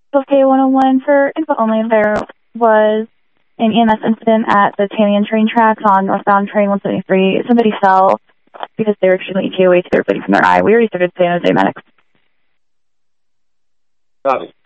Okay, 101 for info only. There was an EMS incident at the Tamian train tracks on northbound train 173. Somebody fell because they were extremely ETA away to their bleeding from their eye. We already started San Jose medics. Copy.